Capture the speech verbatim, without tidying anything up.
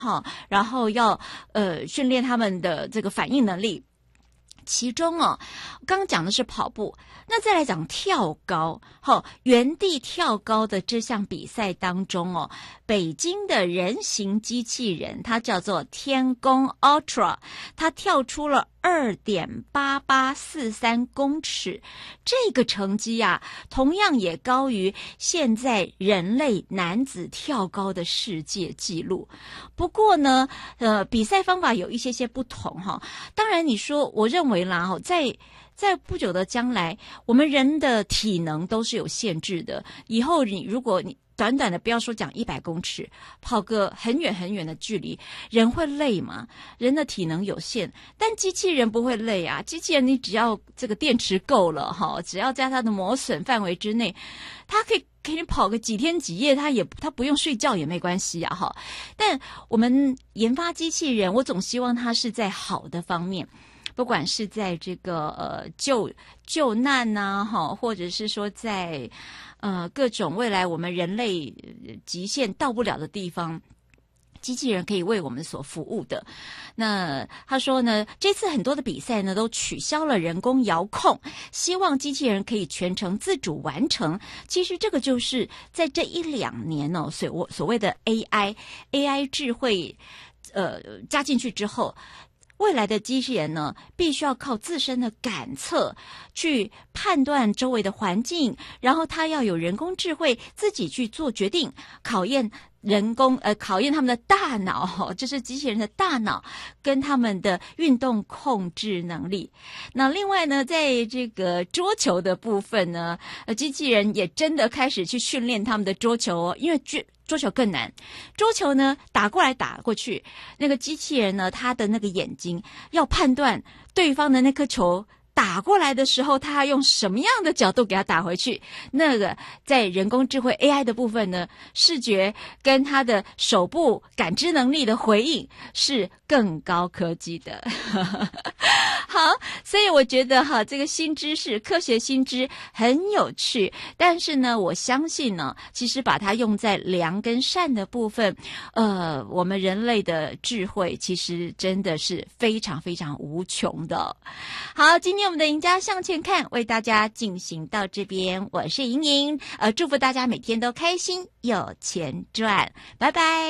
好，然后要呃训练他们的这个反应能力。其中哦，刚刚讲的是跑步，那再来讲跳高。好、哦，原地跳高的这项比赛当中哦，北京的人形机器人，它叫做天宫 Ultra， 它跳出了二点八八四三公尺，这个成绩啊，同样也高于现在人类男子跳高的世界纪录。不过呢，呃，比赛方法有一些些不同哈。当然，你说，我认为啦，哈，在在不久的将来，我们人的体能都是有限制的。以后你如果你短短的不要说讲一百公尺，跑个很远很远的距离，人会累吗？人的体能有限，但机器人不会累啊。机器人你只要这个电池够了哈，只要在它的磨损范围之内，它可以给你跑个几天几夜，它也它不用睡觉也没关系啊哈。但我们研发机器人，我总希望它是在好的方面。不管是在这个呃救救难呐、啊，哈，或者是说在呃各种未来我们人类极限到不了的地方，机器人可以为我们所服务的。那他说呢，这次很多的比赛呢都取消了人工遥控，希望机器人可以全程自主完成。其实这个就是在这一两年哦，所所谓的 A I A I 智慧呃加进去之后。未来的机器人呢，必须要靠自身的感测去判断周围的环境，然后它要有人工智慧自己去做决定，考验人工呃考验他们的大脑，这是机器人的大脑跟他们的运动控制能力。那另外呢，在这个桌球的部分呢，呃，机器人也真的开始去训练他们的桌球哦，因为桌桌球更难。桌球呢，打过来打过去，那个机器人呢，他的那个眼睛要判断对方的那颗球打过来的时候，他用什么样的角度给他打回去。那个在人工智慧 A I 的部分呢，视觉跟他的手部感知能力的回应是更高科技的。好，所以我觉得哈，这个新知识、科学新知很有趣，但是呢，我相信呢，其实把它用在良跟善的部分，呃，我们人类的智慧其实真的是非常非常无穷的。好，今天我们的赢家向前看为大家进行到这边，我是莹莹，呃，祝福大家每天都开心有钱赚，拜拜。